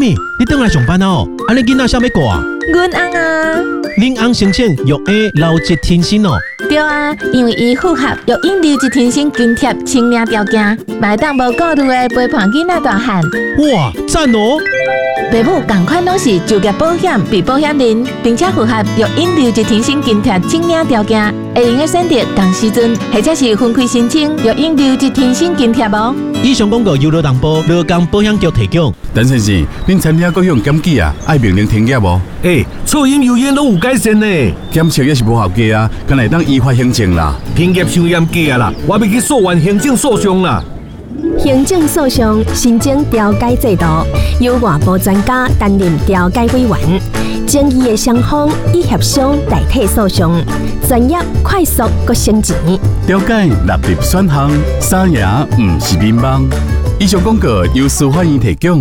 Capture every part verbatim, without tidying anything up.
妹，你回来上班哦？安尼囡仔啥要顾啊？ 阮翁啊， 恁翁申请育婴留职停薪哦。 对啊，因为伊符合育婴留职停薪津贴清领条件，买当无顾虑的陪伴囡仔大汉。 哇，赞哦！ 爸母同款拢是就业保险被保险人，并且符合育婴留职停薪津贴清领条件，会用个选择同时阵，或者是分开申请育婴留职停薪津贴无。 以上广告由劳动部劳工保险局提供。 陈先生，恁餐厅各项检举啊，爱命令停业无？ 诶、欸，噪音油烟拢有改善呢。 检测也是无效价啊，敢来当依法行政啦。 停业伤严格啊啦，我要去诉愿行政诉讼啦。 行政诉讼申请调解制度，由外部专家担任调解委员，争议的双方以协商代替诉讼，专业、快速、阁省钱。 调解纳入选项，三赢唔是民邦。以上广告由司法院提供。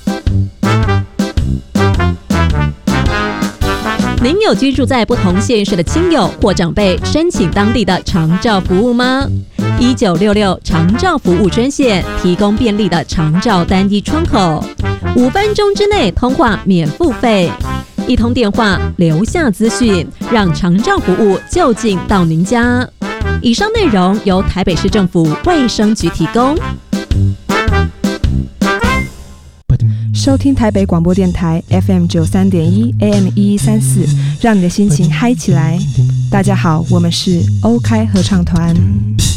您有居住在不同县市的亲友或长辈申请当地的长照服务吗？一九六六长照服务专线提供便利的长照单一窗口，五分钟之内通话免付费，一通电话留下资讯，让长照服务就近到您家。以上内容由台北市政府卫生局提供。 收听台北广播电台 F M 九三点一 A M 一一三四，让你的心情嗨起来。大家好，我们是欧开合唱团。